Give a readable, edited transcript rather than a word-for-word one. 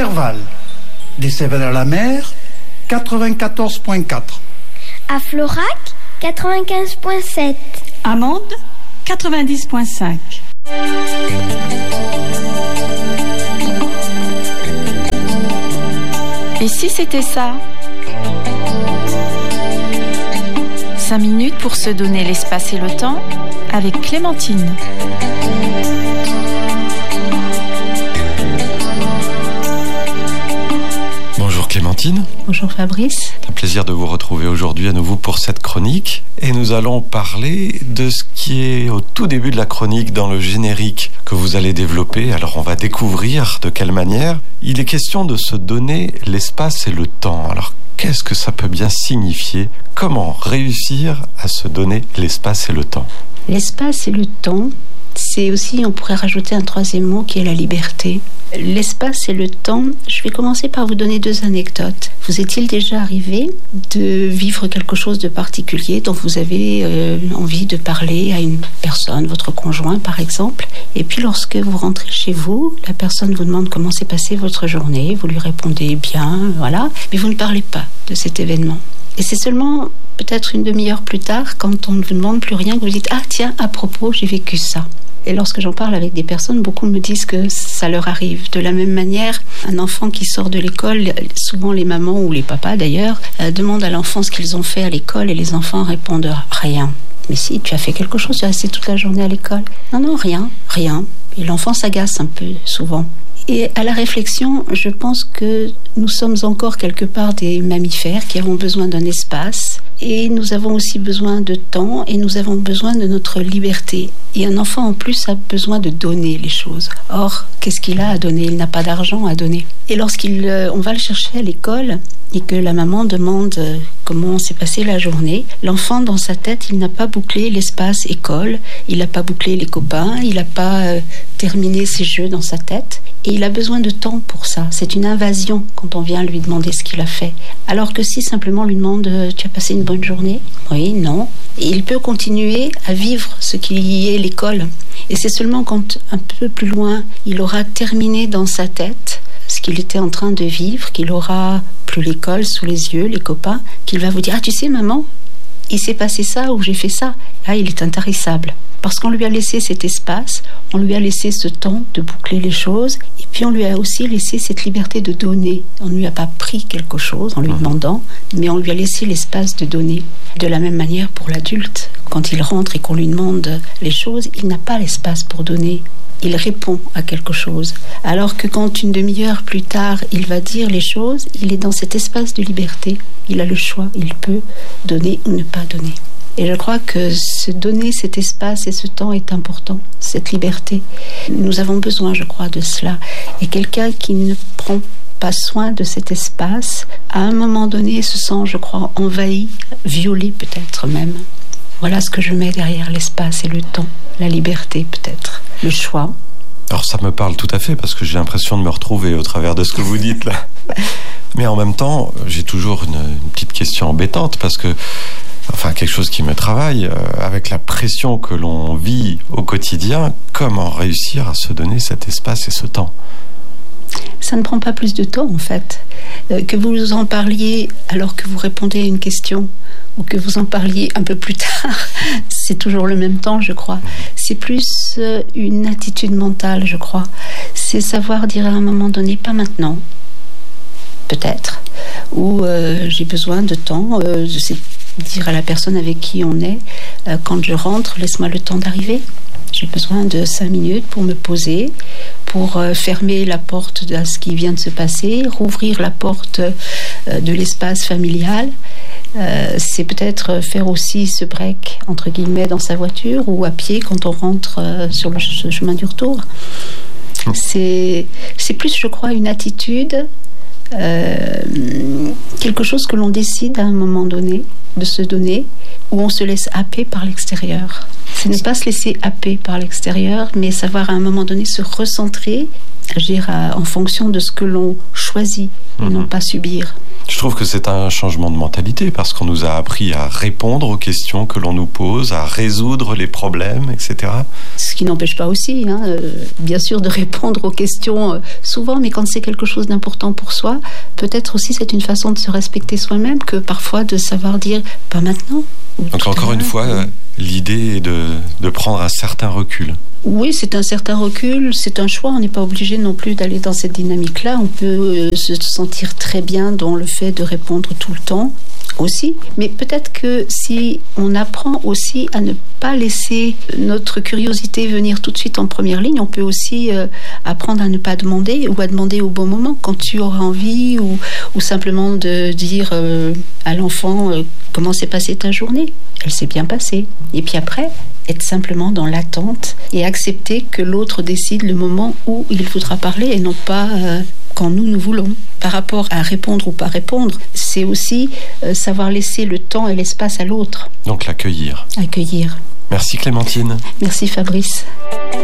Intervalle. Des Cévennes-à-la-Mer, 94.4. À Florac, 95.7. À Mende, 90.5. Et si c'était ça ? 5 minutes pour se donner l'espace et le temps avec Clémentine. Bonjour Clémentine. Bonjour Fabrice. C'est un plaisir de vous retrouver aujourd'hui à nouveau pour cette chronique. Et nous allons parler de ce qui est au tout début de la chronique dans le générique que vous allez développer. Alors on va découvrir de quelle manière. Il est question de se donner l'espace et le temps. Alors qu'est-ce que ça peut bien signifier ? Comment réussir à se donner l'espace et le temps ? L'espace et le temps, c'est aussi, on pourrait rajouter un troisième mot qui est la liberté. L'espace et le temps, je vais commencer par vous donner 2 anecdotes. Vous est-il déjà arrivé de vivre quelque chose de particulier dont vous avez envie de parler à une personne, votre conjoint par exemple, et puis lorsque vous rentrez chez vous, la personne vous demande comment s'est passée votre journée, vous lui répondez bien, voilà, mais vous ne parlez pas de cet événement. Et c'est seulement peut-être une demi-heure plus tard, quand on ne vous demande plus rien, que vous dites « Ah tiens, à propos, j'ai vécu ça ». Et lorsque j'en parle avec des personnes, beaucoup me disent que ça leur arrive. De la même manière, un enfant qui sort de l'école, souvent les mamans ou les papas d'ailleurs, demandent à l'enfant ce qu'ils ont fait à l'école et les enfants répondent « Rien ». Mais si, tu as fait quelque chose, tu es resté toute la journée à l'école. Non, rien. Et l'enfant s'agace un peu souvent. Et à la réflexion, je pense que nous sommes encore quelque part des mammifères qui avons besoin d'un espace et nous avons aussi besoin de temps et nous avons besoin de notre liberté. Et un enfant en plus a besoin de donner les choses. Or, qu'est-ce qu'il a à donner ? Il n'a pas d'argent à donner. Et lorsqu'on va le chercher à l'école et que la maman demande comment s'est passée la journée, l'enfant dans sa tête, il n'a pas bouclé l'espace école, il n'a pas bouclé les copains, il n'a pas terminé ses jeux dans sa tête. Et il a besoin de temps pour ça. C'est une invasion quand on vient lui demander ce qu'il a fait. Alors que si simplement on lui demande « Tu as passé une bonne journée ?» Oui, non. Et il peut continuer à vivre ce qui est l'école. Et c'est seulement quand un peu plus loin, il aura terminé dans sa tête ce qu'il était en train de vivre, qu'il aura plus l'école sous les yeux, les copains, qu'il va vous dire « Ah, tu sais maman, il s'est passé ça ou j'ai fait ça. » Là, il est intarissable. Parce qu'on lui a laissé cet espace, on lui a laissé ce temps de boucler les choses, et puis on lui a aussi laissé cette liberté de donner. On ne lui a pas pris quelque chose en lui demandant, mais on lui a laissé l'espace de donner. De la même manière pour l'adulte, quand il rentre et qu'on lui demande les choses, il n'a pas l'espace pour donner. Il répond à quelque chose. Alors que quand une demi-heure plus tard, il va dire les choses, il est dans cet espace de liberté. Il a le choix, il peut donner ou ne pas donner. Et je crois que se donner cet espace et ce temps est important, cette liberté. Nous avons besoin, je crois, de cela. Et quelqu'un qui ne prend pas soin de cet espace, à un moment donné, se sent, je crois, envahi, violé peut-être même. Voilà ce que je mets derrière l'espace et le temps, la liberté peut-être, le choix. Alors ça me parle tout à fait parce que j'ai l'impression de me retrouver au travers de ce que vous dites là. Mais en même temps, j'ai toujours une petite question embêtante parce que quelque chose qui me travaille, avec la pression que l'on vit au quotidien, comment réussir à se donner cet espace et ce temps ? Ça ne prend pas plus de temps en fait. Que vous en parliez alors que vous répondez à une question ou que vous en parliez un peu plus tard, c'est toujours le même temps, je crois. C'est plus une attitude mentale, je crois. C'est savoir dire à un moment donné, pas maintenant, peut-être, ou j'ai besoin de temps, dire à la personne avec qui on est, quand je rentre, laisse-moi le temps d'arriver. J'ai besoin de 5 minutes pour me poser, pour fermer la porte de ce qui vient de se passer, rouvrir la porte de l'espace familial. C'est peut-être faire aussi ce break, entre guillemets, dans sa voiture ou à pied quand on rentre sur le chemin du retour. C'est plus, je crois, une attitude, quelque chose que l'on décide à un moment donné de se donner, où on se laisse happer par l'extérieur. C'est ne pas se laisser happer par l'extérieur, mais savoir à un moment donné se recentrer, agir en fonction de ce que l'on choisit et non pas subir. Je trouve que c'est un changement de mentalité parce qu'on nous a appris à répondre aux questions que l'on nous pose, à résoudre les problèmes, etc. Ce qui n'empêche pas aussi, bien sûr, de répondre aux questions souvent, mais quand c'est quelque chose d'important pour soi, peut-être aussi c'est une façon de se respecter soi-même que parfois de savoir dire « pas maintenant ». Donc encore une fois, l'idée est de prendre un certain recul. Oui, c'est un certain recul, c'est un choix. On n'est pas obligé non plus d'aller dans cette dynamique-là. On peut se sentir très bien dans le fait de répondre tout le temps aussi. Mais peut-être que si on apprend aussi à ne pas laisser notre curiosité venir tout de suite en première ligne, on peut aussi apprendre à ne pas demander ou à demander au bon moment quand tu auras envie ou simplement de dire à l'enfant comment s'est passée ta journée. Elle s'est bien passée. Et puis après, être simplement dans l'attente et accepter que l'autre décide le moment où il voudra parler et non pas quand nous voulons. Par rapport à répondre ou pas répondre, c'est aussi savoir laisser le temps et l'espace à l'autre. Donc l'accueillir. Accueillir. Merci Clémentine. Merci Fabrice.